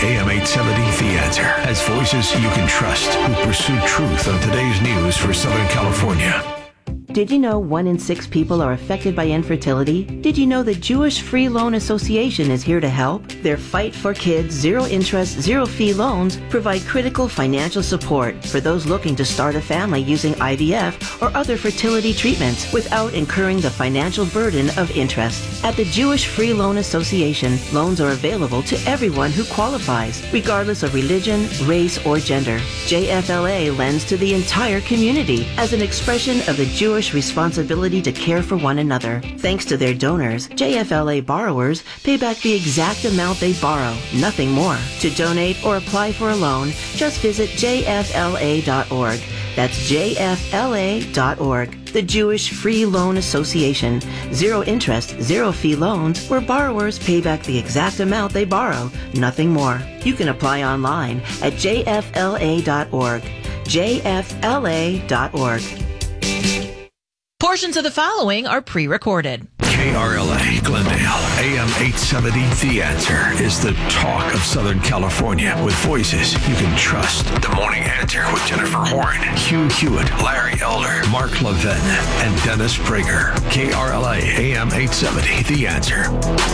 AM 870, The Answer, has voices you can trust who pursue truth on today's news for Southern California. Did you know 1 in 6 people are affected by infertility? Did you know the Jewish Free Loan Association is here to help? Their Fight for Kids zero-interest, zero-fee loans provide critical financial support for those looking to start a family using IVF or other fertility treatments without incurring the financial burden of interest. At the Jewish Free Loan Association, loans are available to everyone who qualifies, regardless of religion, race, or gender. JFLA lends to the entire community as an expression of the Jewish responsibility to care for one another. Thanks to their donors, JFLA borrowers pay back the exact amount they borrow, nothing more. To donate or apply for a loan, just visit jfla.org. That's jfla.org. The Jewish Free Loan Association. Zero interest, zero fee loans where borrowers pay back the exact amount they borrow, nothing more. You can apply online at jfla.org. jfla.org. Portions of the following are pre-recorded. KRLA Glendale, AM 870, The Answer is the talk of Southern California with voices you can trust. The Morning Answer with Jennifer Horn, Hugh Hewitt, Larry Elder, Mark Levin, and Dennis Prager. KRLA, AM 870, The Answer.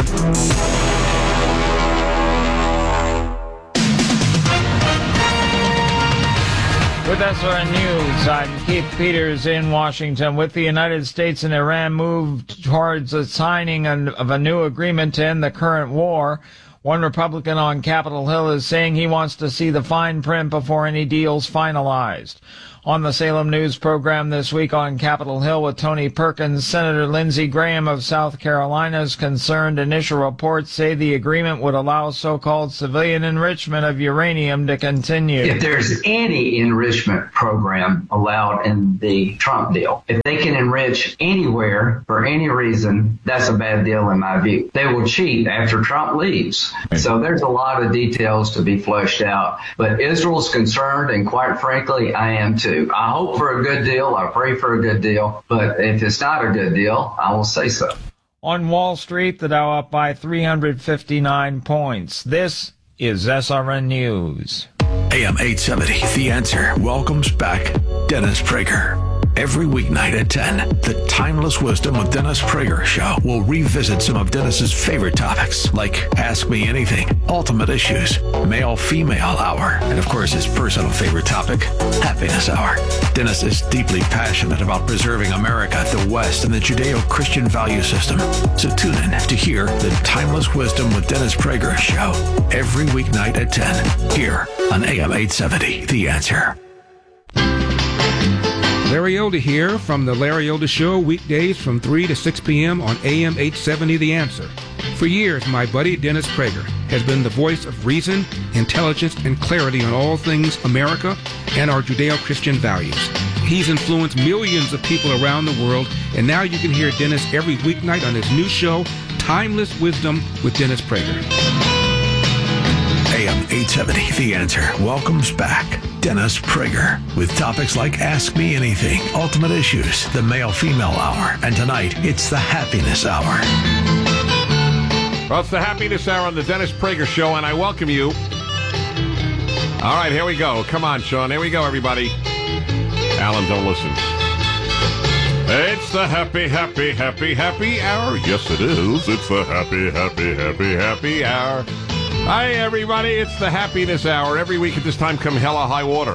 With SRN News, I'm Keith Peters in Washington. With the United States and Iran moved towards the signing of a new agreement to end the current war, one Republican on Capitol Hill is saying he wants to see the fine print before any deal's finalized. On the Salem News program this week on Capitol Hill with Tony Perkins, Senator Lindsey Graham of South Carolina is concerned initial reports say the agreement would allow so-called civilian enrichment of uranium to continue. If there's any enrichment program allowed in the Trump deal, if they can enrich anywhere for any reason, that's a bad deal in my view. They will cheat after Trump leaves. So there's a lot of details to be fleshed out. But Israel's concerned, and quite frankly, I am too. I hope for a good deal. I pray for a good deal. But if it's not a good deal, I will say so. On Wall Street, the Dow up by 359 points. This is SRN News. AM 870, The Answer welcomes back Dennis Prager. Every weeknight at 10, the Timeless Wisdom with Dennis Prager show will revisit some of Dennis's favorite topics, like Ask Me Anything, Ultimate Issues, Male-Female Hour, and of course his personal favorite topic, Happiness Hour. Dennis is deeply passionate about preserving America, the West, and the Judeo-Christian value system. So tune in to hear the Timeless Wisdom with Dennis Prager show every weeknight at 10, here on AM 870, The Answer. Larry Elder here from The Larry Elder Show, weekdays from 3 to 6 p.m. on AM 870 The Answer. For years, my buddy Dennis Prager has been the voice of reason, intelligence, and clarity on all things America and our Judeo-Christian values. He's influenced millions of people around the world, and now you can hear Dennis every weeknight on his new show, Timeless Wisdom with Dennis Prager. AM 870, The Answer welcomes back Dennis Prager with topics like Ask Me Anything, Ultimate Issues, the Male-Female Hour, and tonight it's the Happiness Hour. Well, it's the Happiness Hour on the Dennis Prager Show, and I welcome you. All right, here we go. Come on, Sean. Here we go, everybody. Alan, don't listen. It's the happy, happy, happy, happy hour. Yes, it is. It's the happy, happy, happy, happy hour. Hi, everybody. It's the Happiness Hour. Every week at this time, come hell or high water.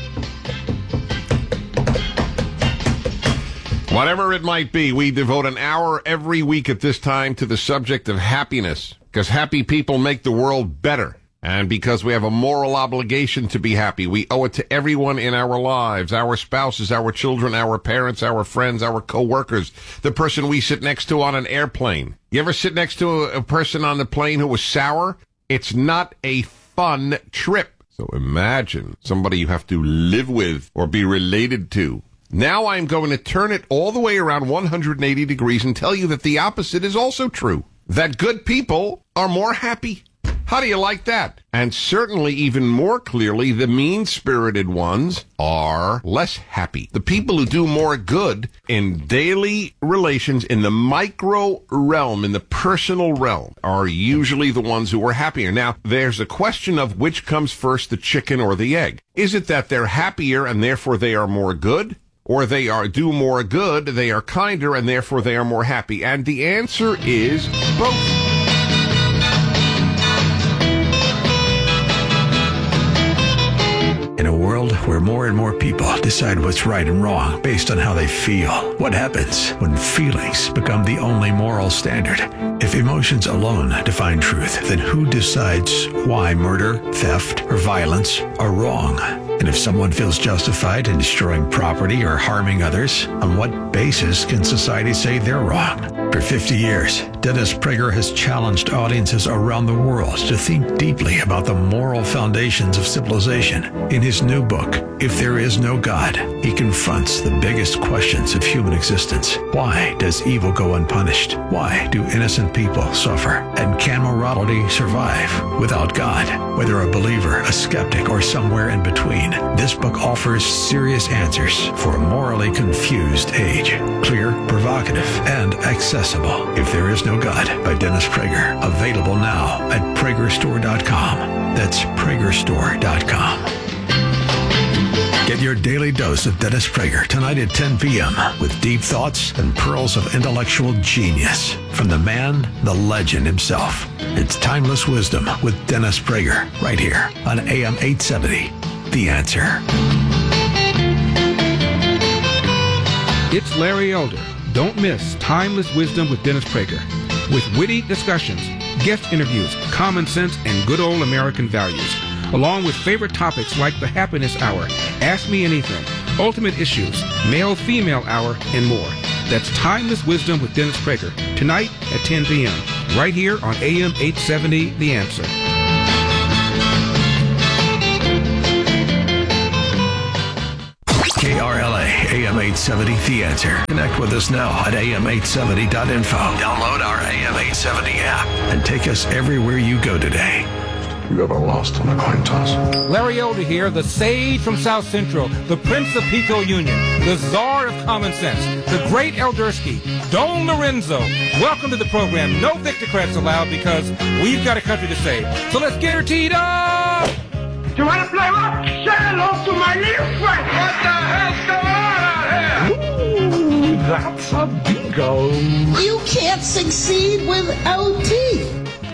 Whatever it might be, we devote an hour every week at this time to the subject of happiness, because happy people make the world better. And because we have a moral obligation to be happy, we owe it to everyone in our lives, our spouses, our children, our parents, our friends, our co-workers, the person we sit next to on an airplane. You ever sit next to a person on the plane who was sour? It's not a fun trip. So imagine somebody you have to live with or be related to. Now I'm going to turn it all the way around 180 degrees and tell you that the opposite is also true. That good people are more happy. How do you like that? And certainly even more clearly, the mean-spirited ones are less happy. The people who do more good in daily relations, in the micro realm, in the personal realm, are usually the ones who are happier. Now, there's a question of which comes first, the chicken or the egg. Is it that they're happier and therefore they are more good? Or they do more good, they are kinder, and therefore they are more happy? And the answer is both. In a world where more and more people decide what's right and wrong based on how they feel, what happens when feelings become the only moral standard? If emotions alone define truth, then who decides why murder, theft, or violence are wrong? And if someone feels justified in destroying property or harming others, on what basis can society say they're wrong? For 50 years, Dennis Prager has challenged audiences around the world to think deeply about the moral foundations of civilization. In his new book, If There Is No God, he confronts the biggest questions of human existence. Why does evil go unpunished? Why do innocent people suffer? And can morality survive without God? Whether a believer, a skeptic, or somewhere in between, this book offers serious answers for a morally confused age. Clear, provocative, and accessible. If There Is No God by Dennis Prager. Available now at PragerStore.com. That's PragerStore.com. Get your daily dose of Dennis Prager tonight at 10 p.m. with deep thoughts and pearls of intellectual genius from the man, the legend himself. It's Timeless Wisdom with Dennis Prager right here on AM 870. The Answer. It's Larry Elder. Don't miss Timeless Wisdom with Dennis Prager. With witty discussions, guest interviews, common sense, and good old American values. Along with favorite topics like the Happiness Hour, Ask Me Anything, Ultimate Issues, Male-Female Hour, and more. That's Timeless Wisdom with Dennis Prager, tonight at 10 p.m., right here on AM 870, The Answer. KRLA, AM 870, The Answer. Connect with us now at am870.info. Download our AM 870 app and take us everywhere you go today. You ever lost an acquaintance? Larry Elder here, the sage from South Central, the Prince of Pico Union, the Czar of Common Sense, the great Eldersky, Don Lorenzo. Welcome to the program. No Victocrats allowed because we've got a country to save. So let's get her teed up! You want to play rock? Say hello to my little friend. What the hell's going on out here? Ooh, that's a bingo. You can't succeed without teeth.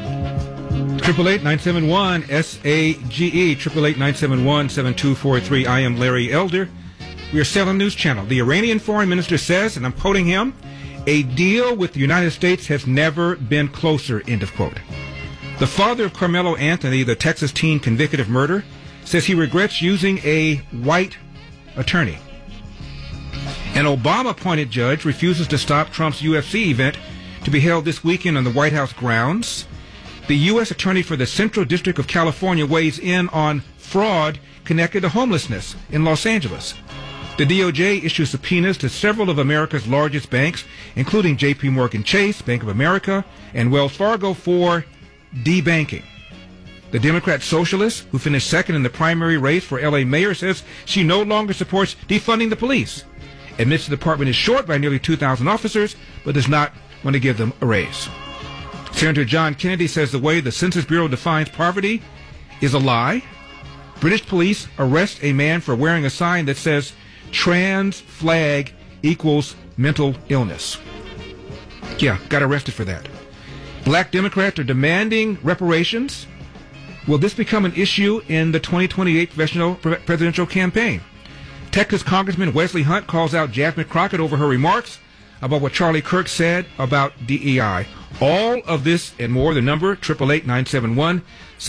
888-971-SAGE, 888-971-7243. I am Larry Elder. We are Salem News Channel. The Iranian foreign minister says, and I'm quoting him, a deal with the United States has never been closer, end of quote. The father of Carmelo Anthony, the Texas teen convicted of murder, says he regrets using a white attorney. An Obama-appointed judge refuses to stop Trump's UFC event to be held this weekend on the White House grounds. The U.S. Attorney for the Central District of California weighs in on fraud connected to homelessness in Los Angeles. The DOJ issues subpoenas to several of America's largest banks, including J.P. Morgan Chase, Bank of America, and Wells Fargo for debanking. The Democrat socialist, who finished second in the primary race for L.A. mayor, says she no longer supports defunding the police, admits the department is short by nearly 2,000 officers, but does not want to give them a raise. Senator John Kennedy says the way the Census Bureau defines poverty is a lie. British police arrest a man for wearing a sign that says trans flag equals mental illness. Yeah, got arrested for that. Black Democrats are demanding reparations. Will this become an issue in the 2028 presidential campaign? Texas Congressman Wesley Hunt calls out Jasmine Crockett over her remarks about what Charlie Kirk said about DEI. All of this and more, the number, 888-971-7243,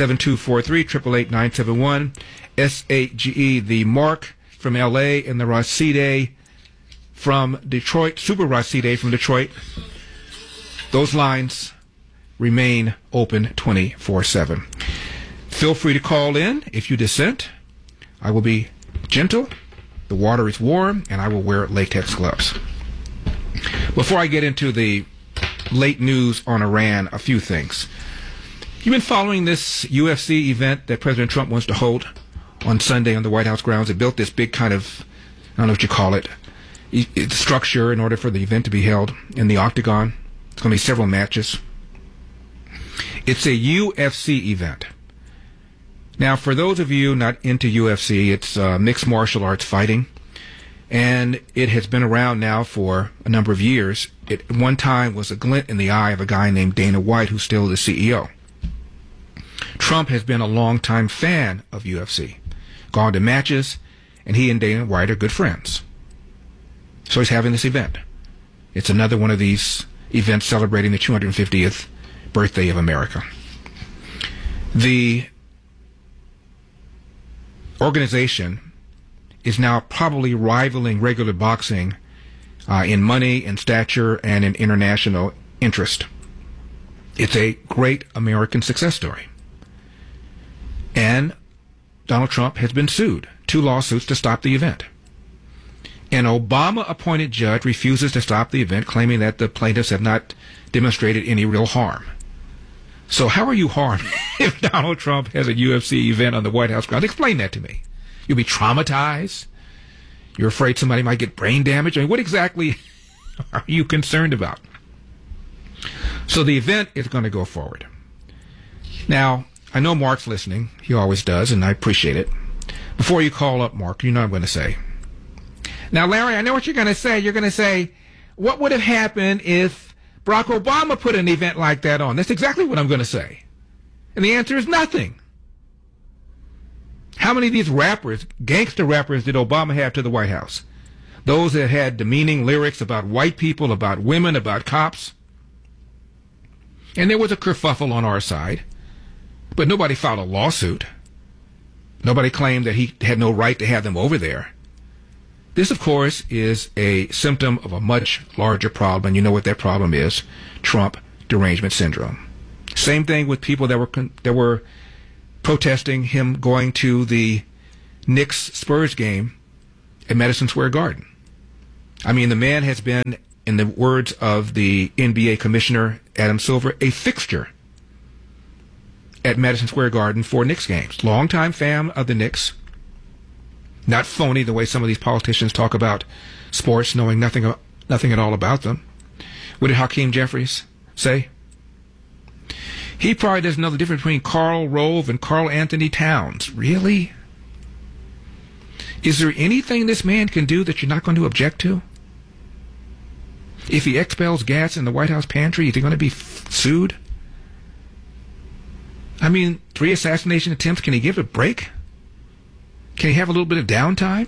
888-971-SAGE, the Mark from L.A. and the Rashide from Detroit, Super Rashide from Detroit. Those lines remain open 24/7. Feel free to call in if you dissent. I will be gentle. The water is warm, and I will wear latex gloves. Before I get into the late news on Iran, a few things. You've been following this UFC event that President Trump wants to hold on Sunday on the White House grounds. They built this big kind of, I don't know what you call it, structure in order for the event to be held in the Octagon. It's going to be several matches. It's a UFC event. Now, for those of you not into UFC, it's mixed martial arts fighting, and it has been around now for a number of years. It at one time was a glint in the eye of a guy named Dana White, who's still the CEO. Trump has been a longtime fan of UFC, gone to matches, and he and Dana White are good friends. So he's having this event. It's another one of these events celebrating the 250th birthday of America. The organization is now probably rivaling regular boxing in money, in stature, and in international interest. It's a great American success story. And Donald Trump has been sued. 2 lawsuits to stop the event. An Obama-appointed judge refuses to stop the event, claiming that the plaintiffs have not demonstrated any real harm. So how are you harmed if Donald Trump has a UFC event on the White House grounds? Explain that to me. You'll be traumatized? You're afraid somebody might get brain damage? I mean, what exactly are you concerned about? So the event is going to go forward. Now, I know Mark's listening. He always does, and I appreciate it. Before you call up, Mark, you know what I'm going to say. Now, Larry, I know what you're going to say. You're going to say, what would have happened if Barack Obama put an event like that on? That's exactly what I'm going to say. And the answer is nothing. How many of these rappers, gangster rappers, did Obama have to the White House? Those that had demeaning lyrics about white people, about women, about cops. And there was a kerfuffle on our side. But nobody filed a lawsuit. Nobody claimed that he had no right to have them over there. This, of course, is a symptom of a much larger problem, and you know what that problem is: Trump derangement syndrome. Same thing with people that were protesting him going to the Knicks-Spurs game at Madison Square Garden. I mean, the man has been, in the words of the NBA commissioner, Adam Silver, a fixture at Madison Square Garden for Knicks games. Longtime fan of the Knicks. Not phony the way some of these politicians talk about sports, knowing nothing at all about them. What did Hakeem Jeffries say? He probably doesn't know the difference between Karl Rove and Karl Anthony Towns. Really? Is there anything this man can do that you're not going to object to? If he expels gas in the White House pantry, is he going to be sued? I mean, 3 assassination attempts, can he give a break? Can he have a little bit of downtime?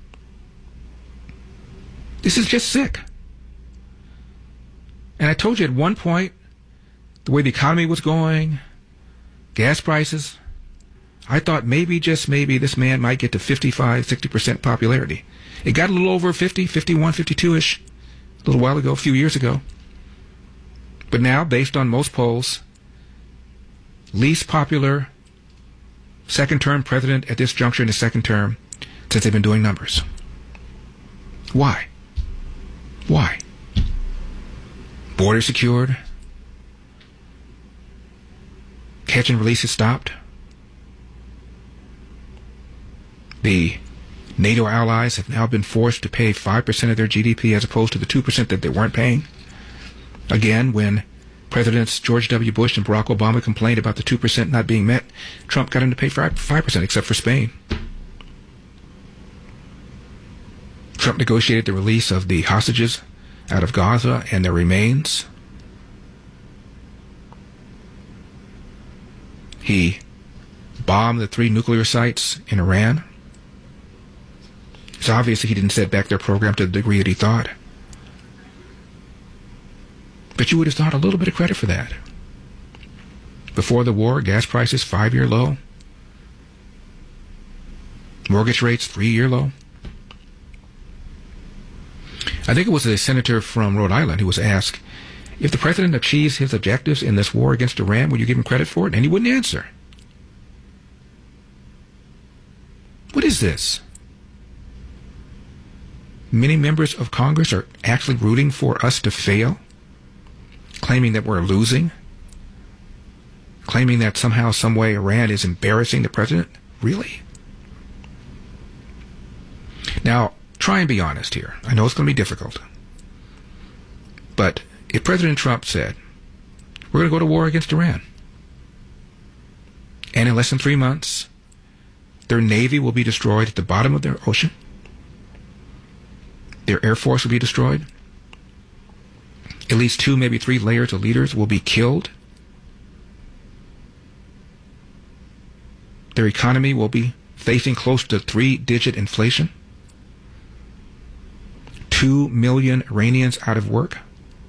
This is just sick. And I told you at one point, the way the economy was going, gas prices, I thought maybe, just maybe, this man might get to 55, 60% popularity. It got a little over 50, 51, 52-ish a little while ago, a few years ago. But now, based on most polls, least popular second-term president at this juncture in his second term since they've been doing numbers. Why? Why? Border secured. Catch and release is stopped. The NATO allies have now been forced to pay 5% of their GDP as opposed to the 2% that they weren't paying. Again, when Presidents George W. Bush and Barack Obama complained about the 2% not being met, Trump got them to pay 5%, except for Spain. Trump negotiated the release of the hostages out of Gaza and their remains. He bombed the 3 nuclear sites in Iran. So obviously he didn't set back their program to the degree that he thought. But you would have thought a little bit of credit for that. Before the war, gas prices 5-year low. Mortgage rates 3-year low. I think it was a senator from Rhode Island who was asked, if the president achieves his objectives in this war against Iran, will you give him credit for it? And he wouldn't answer. What is this? Many members of Congress are actually rooting for us to fail, claiming that we're losing. claiming that somehow, some way, Iran is embarrassing the president? Really? Now, try and be honest here. I know it's going to be difficult. But if President Trump said, we're going to go to war against Iran, and in less than 3 months, their navy will be destroyed at the bottom of their ocean, their air force will be destroyed, at least 2, maybe 3 layers of leaders will be killed, their economy will be facing close to 3-digit inflation, 2 million Iranians out of work,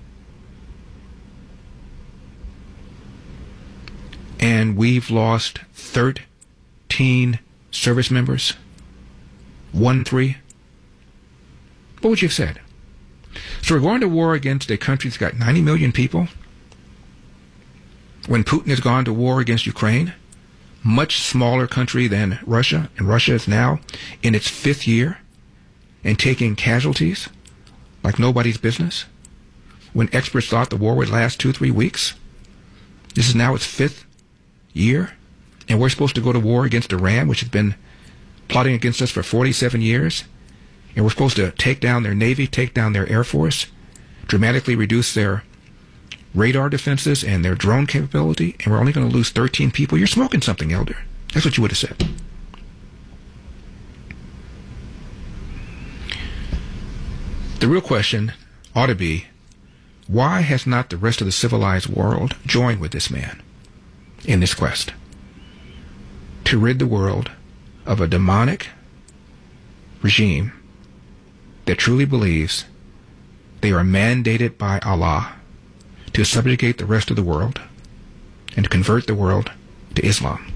and we've lost 13 service members, 1-3. What would you have said? So we're going to war against a country that's got 90 million people when Putin has gone to war against Ukraine, much smaller country than Russia, and Russia is now in its 5th year and taking casualties like nobody's business. When experts thought the war would last 2-3 weeks, this is now its 5th year, and we're supposed to go to war against Iran, which has been plotting against us for 47 years, and we're supposed to take down their navy, take down their air force, dramatically reduce their radar defenses and their drone capability, and we're only going to lose 13 people. You're smoking something, Elder. That's what you would have said. The real question ought to be, why has not the rest of the civilized world joined with this man in this quest to rid the world of a demonic regime that truly believes they are mandated by Allah to subjugate the rest of the world and to convert the world to Islam,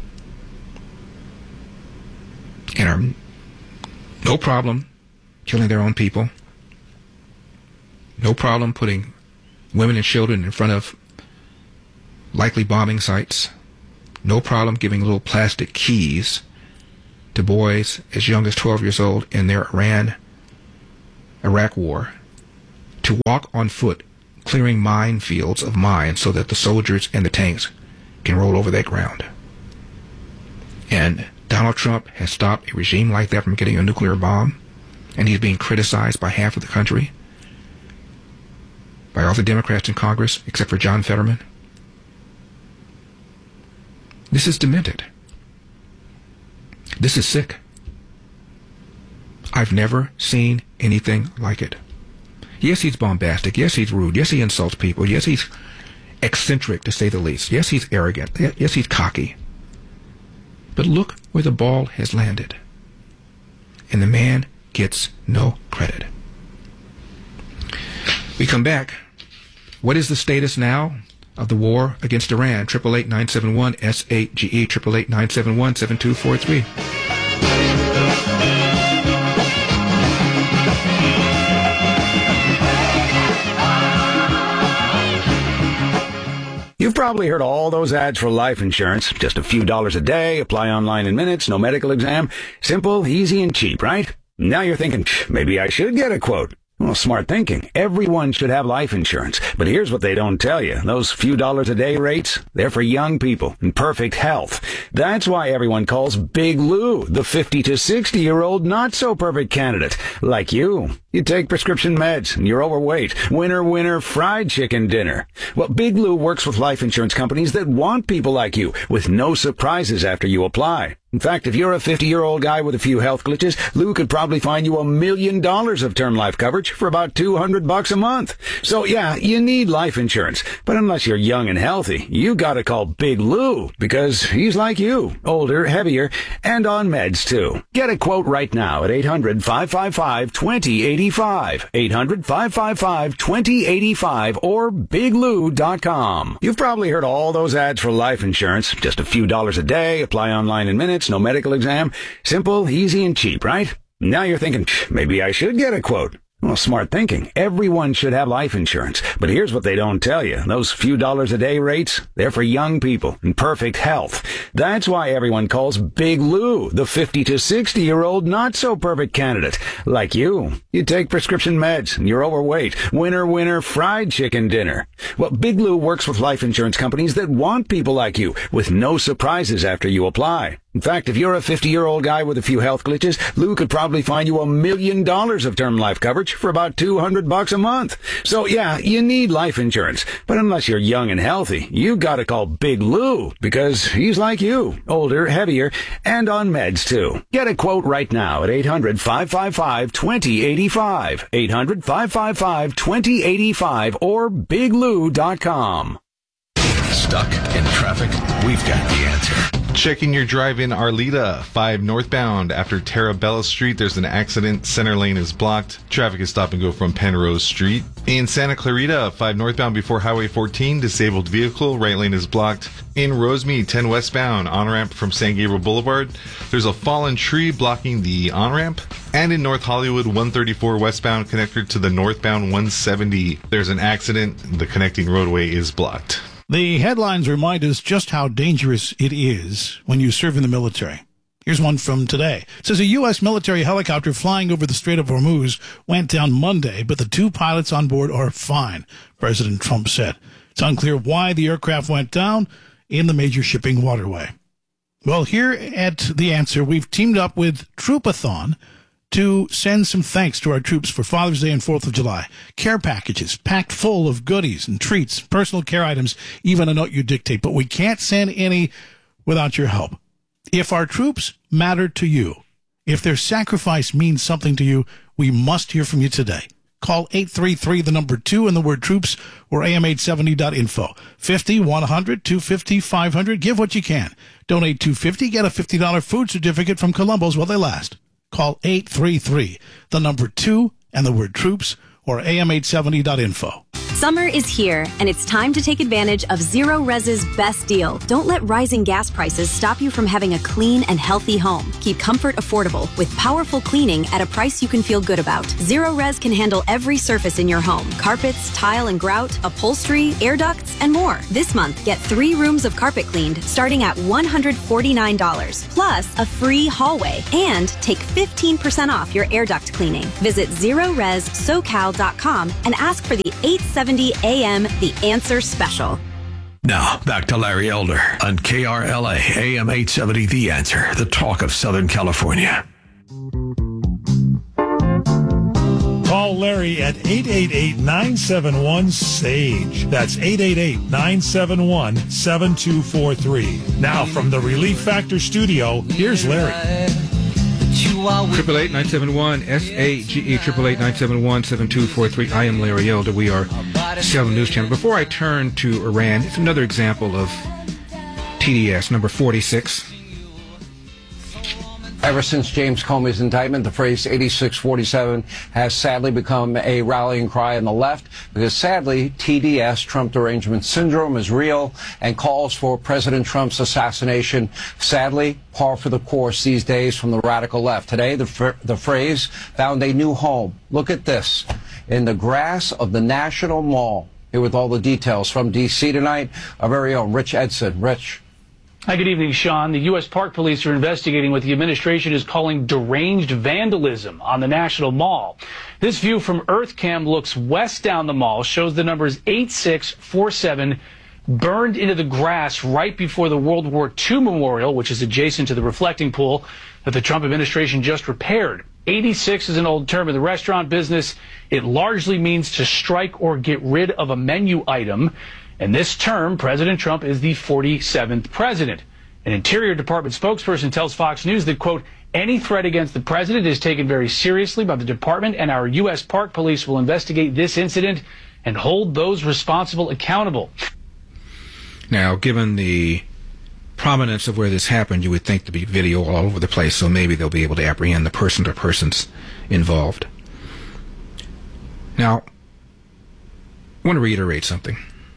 and are no problem killing their own people, no problem putting women and children in front of likely bombing sites, no problem giving little plastic keys to boys as young as 12 years old in their Iran-Iraq war to walk on foot clearing minefields of mines so that the soldiers and the tanks can roll over that ground. And Donald Trump has stopped a regime like that from getting a nuclear bomb, and he's being criticized by half of the country, by all the Democrats in Congress, except for John Fetterman. This is demented. This is sick. I've never seen anything like it. Yes, he's bombastic. Yes, he's rude. Yes, he insults people. Yes, he's eccentric, to say the least. Yes, he's arrogant. Yes, he's cocky. But look where the ball has landed. And the man gets no credit. We come back. What is the status now of the war against Iran? 888-971-SAGE, 888-971-7243. You've probably heard all those ads for life insurance. Just a few dollars a day, apply online in minutes, no medical exam. Simple, easy, and cheap, right? Now you're thinking, maybe I should get a quote. Well, smart thinking. Everyone should have life insurance. But here's what they don't tell you. Those few dollars a day rates, they're for young people in perfect health. That's why everyone calls Big Lou the 50 to 60-year-old not-so-perfect candidate. Like you. You take prescription meds, and you're overweight. Winner, fried chicken dinner. Well, Big Lou works with life insurance companies that want people like you, with no surprises after you apply. In fact, if you're a 50-year-old guy with a few health glitches, Lou could probably find you $1 million of term life coverage for about $200 a month. So yeah, you need life insurance. But unless you're young and healthy, you gotta call Big Lou, because he's like you, older, heavier, and on meds too. Get a quote right now at 800-555-2085. 800-555-2085 or biglou.com. You've probably heard all those ads for life insurance. Just a few dollars a day, apply online in minutes, no medical exam. Simple, easy, and cheap, right? Now you're thinking, maybe I should get a quote. Well, smart thinking. Everyone should have life insurance. But here's what they don't tell you. Those few dollars a day rates, they're for young people in perfect health. That's why everyone calls Big Lou the 50 to 60-year-old not-so-perfect candidate. Like you. You take prescription meds, and you're overweight. Winner, fried chicken dinner. Well, Big Lou works with life insurance companies that want people like you, with no surprises after you apply. In fact, if you're a 50-year-old guy with a few health glitches, Lou could probably find you $1 million of term life coverage for about $200 a month. So yeah, you need life insurance. But unless you're young and healthy, you gotta call Big Lou, because he's like you. Older, heavier, and on meds too. Get a quote right now at 800-555-2085. 800-555-2085 or biglou.com. Stuck in traffic? We've got the answer. Checking your drive in Arleta, 5 northbound. After Terabella Street, there's an accident. Center lane is blocked. Traffic is stop and go from Penrose Street. In Santa Clarita, 5 northbound before Highway 14, disabled vehicle. Right lane is blocked. In Rosemead, 10 westbound, on-ramp from San Gabriel Boulevard. There's a fallen tree blocking the on-ramp. And in North Hollywood, 134 westbound, connected to the northbound 170. There's an accident. The connecting roadway is blocked. The headlines remind us just how dangerous it is when you serve in the military. Here's one from today. It says a U.S. military helicopter flying over the Strait of Hormuz went down Monday, but the 2 pilots on board are fine, President Trump said. It's unclear why the aircraft went down in the major shipping waterway. Well, here at The Answer, we've teamed up with Troopathon to send some thanks to our troops for Father's Day and 4th of July. Care packages packed full of goodies and treats, personal care items, even a note you dictate. But we can't send any without your help. If our troops matter to you, if their sacrifice means something to you, we must hear from you today. Call 833 the number 2 and the word troops or am870.info. 50, 100, 250, 500. Give what you can. Donate $250. Get a $50 food certificate from Columbo's while they last. Call 833, the number 2, and the word troops, or am870.info. Summer is here, and it's time to take advantage of Zero Res's best deal. Don't let rising gas prices stop you from having a clean and healthy home. Keep comfort affordable with powerful cleaning at a price you can feel good about. Zero Res can handle every surface in your home: carpets, tile and grout, upholstery, air ducts, and more. This month, get 3 rooms of carpet cleaned starting at $149, plus a free hallway, and take 15% off your air duct cleaning. Visit ZeroResSoCal.com and ask for the 870 AM The Answer Special. Now, back to Larry Elder on KRLA AM 870 The Answer, the talk of Southern California. Call Larry at 888-971-SAGE. That's 888-971-7243. Now, from the Relief Factor studio, here's Larry. 888-971-SAGE, 888-971-7243. I am Larry Elder. We are Salem News Channel. Before I turn to Iran, it's another example of TDS, number 46. Ever since James Comey's indictment, the phrase 8647 has sadly become a rallying cry on the left because sadly, TDS, Trump Derangement Syndrome, is real and calls for President Trump's assassination. Sadly, par for the course these days from the radical left. Today, the phrase found a new home. Look at this. In the grass of the National Mall. Here with all the details from D.C. tonight, our very own Rich Edson. Rich. Hi, good evening, Sean. The U.S. Park Police are investigating what the administration is calling deranged vandalism on the National Mall. This view from EarthCam looks west down the mall, shows the numbers 8647 burned into the grass right before the World War II memorial, which is adjacent to the reflecting pool that the Trump administration just repaired. 86 is an old term in the restaurant business. It largely means to strike or get rid of a menu item. And this term, President Trump is the 47th president. An Interior Department spokesperson tells Fox News that, quote, any threat against the president is taken very seriously by the department, and our U.S. Park Police will investigate this incident and hold those responsible accountable. Now, given the prominence of where this happened, you would think there'd be video all over the place, so maybe they'll be able to apprehend the person or persons involved. Now, I want to reiterate something.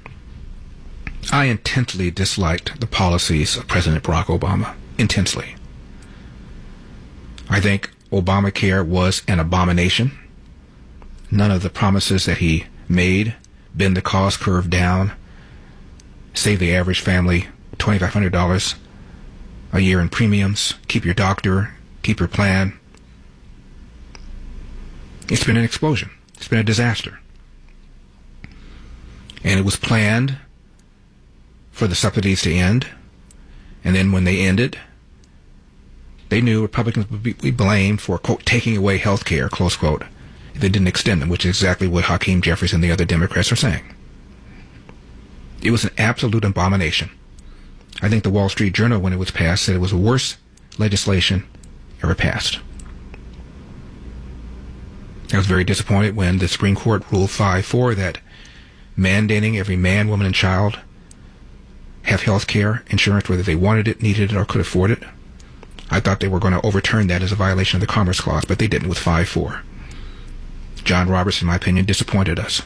I intensely disliked the policies of President Barack Obama. Intensely. I think Obamacare was an abomination. none of the promises that he made, bend the cost curve down, save the average family $2,500 a year in premiums, keep your doctor, keep your plan. It's been an explosion. It's been a disaster. And it was planned for the subsidies to end. And then when they ended, they knew Republicans would be blamed for, quote, taking away health care, close quote, if they didn't extend them, which is exactly what Hakeem Jeffries and the other Democrats are saying. It was an absolute abomination. I think the Wall Street Journal, when it was passed, said it was the worst legislation ever passed. I was very disappointed when the Supreme Court ruled 5-4 that mandating every man, woman, and child have health care insurance, whether they wanted it, needed it, or could afford it. I thought they were going to overturn that as a violation of the Commerce Clause, but they didn't with 5-4. John Roberts, in my opinion, disappointed us.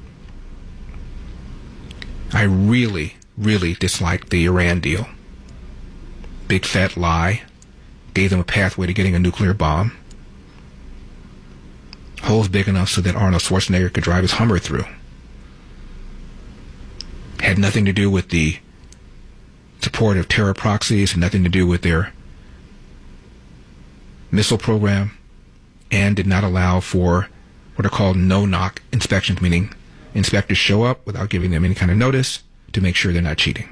I really, really disliked the Iran deal. Big fat lie. Gave them a pathway to getting a nuclear bomb. Holes big enough so that Arnold Schwarzenegger could drive his Hummer through. Had nothing to do with the support of terror proxies, had nothing to do with their missile program, and did not allow for what are called no-knock inspections, meaning inspectors show up without giving them any kind of notice to make sure they're not cheating.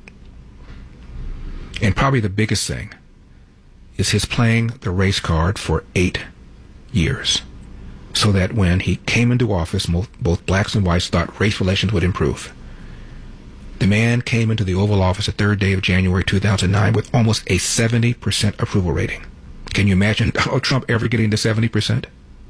And probably the biggest thing is his playing the race card for 8 years, so that when he came into office, both blacks and whites thought race relations would improve. The man came into the Oval Office the 3rd day of January 2009 with almost a 70% approval rating. Can you imagine Donald Trump ever getting to 70%?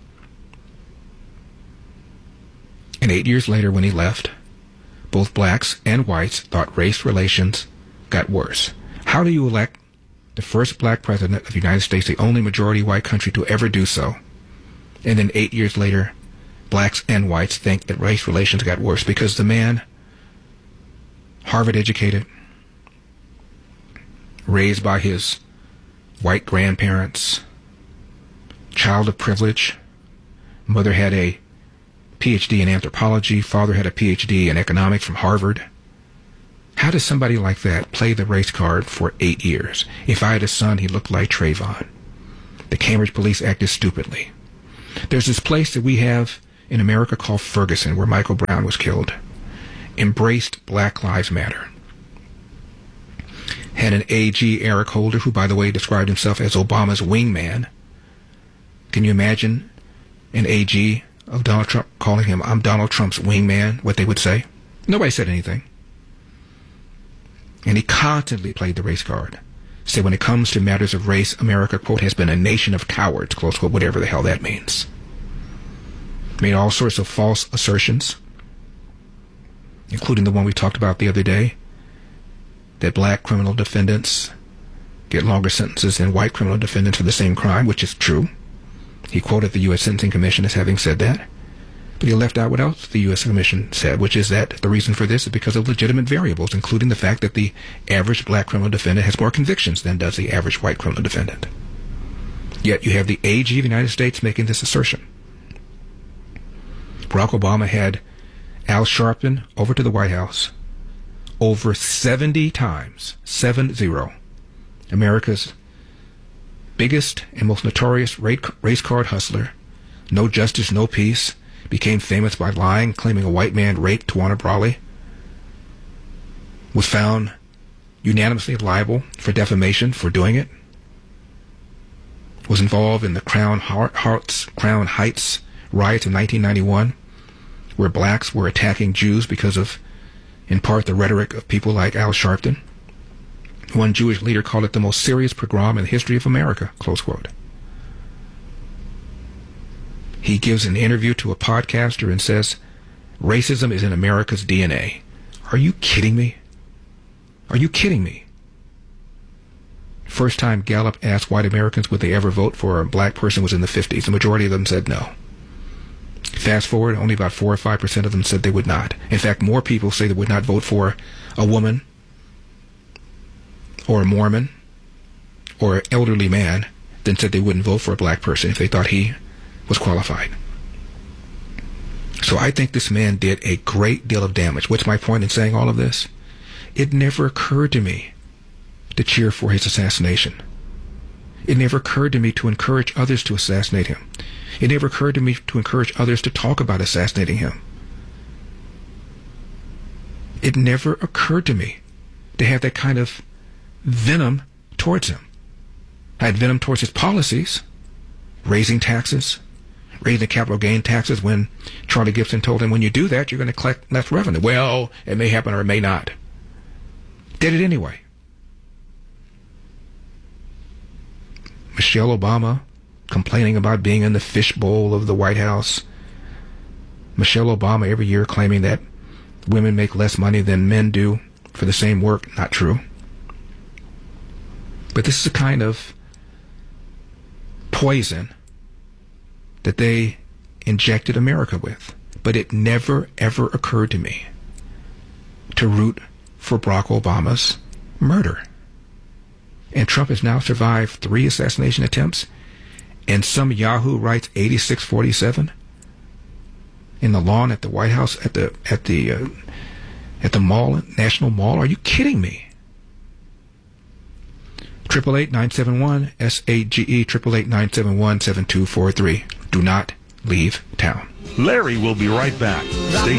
And 8 years later, when he left, both blacks and whites thought race relations got worse. How do you elect the first black president of the United States, the only majority white country to ever do so, and then 8 years later, blacks and whites think that race relations got worse? Because the man, Harvard educated, raised by his white grandparents, child of privilege, mother had a PhD in anthropology, father had a PhD in economics from Harvard. How does somebody like that play the race card for 8 years? If I had a son, he looked like Trayvon. The Cambridge police acted stupidly. There's this place that we have in America called Ferguson, where Michael Brown was killed. Embraced Black Lives Matter. Had an AG, Eric Holder, who, by the way, described himself as Obama's wingman. Can you imagine an AG of Donald Trump calling him, "I'm Donald Trump's wingman," what they would say? Nobody said anything. And he constantly played the race card. Said when it comes to matters of race, America, quote, has been a nation of cowards, close quote, whatever the hell that means. Made all sorts of false assertions, including the one we talked about the other day, that black criminal defendants get longer sentences than white criminal defendants for the same crime, which is true. He quoted the U.S. Sentencing Commission as having said that. But he left out what else the U.S. Commission said, which is that the reason for this is because of legitimate variables, including the fact that the average black criminal defendant has more convictions than does the average white criminal defendant. Yet you have the AG of the United States making this assertion. Barack Obama had Al Sharpton over to the White House over 70 times, 7-0, America's biggest and most notorious race card hustler, no justice, no peace, became famous by lying, claiming a white man raped Tawana Brawley, was found unanimously liable for defamation for doing it, was involved in the Crown Heights riots in 1991, where blacks were attacking Jews because of, in part, the rhetoric of people like Al Sharpton. One Jewish leader called it the most serious pogrom in the history of America, close quote. He gives an interview to a podcaster and says, racism is in America's DNA. Are you kidding me? Are you kidding me? First time Gallup asked white Americans would they ever vote for a black person was in the 50s. The majority of them said no. Fast forward, only about 4 or 5% of them said they would not. In fact, more people say they would not vote for a woman or a Mormon or an elderly man than said they wouldn't vote for a black person if they thought he was qualified. So I think this man did a great deal of damage. What's my point in saying all of this? It never occurred to me to cheer for his assassination. It never occurred to me to encourage others to assassinate him. It never occurred to me to encourage others to talk about assassinating him. It never occurred to me to have that kind of venom towards him. I had venom towards his policies, raising taxes, raising the capital gain taxes when Charlie Gibson told him, when you do that, you're going to collect less revenue. Well, it may happen or it may not. Did it anyway. Michelle Obama complaining about being in the fishbowl of the White House. Michelle Obama every year claiming that women make less money than men do for the same work. Not true. But this is a kind of poison that they injected America with. But it never, ever occurred to me to root for Barack Obama's murder. And Trump has now survived 3 assassination attempts, and some Yahoo writes 8647 in the lawn at the White House at the mall, National Mall. Are you kidding me? 888-971 SAGE 888-971-7243. Do not leave town. Larry will be right back. Stay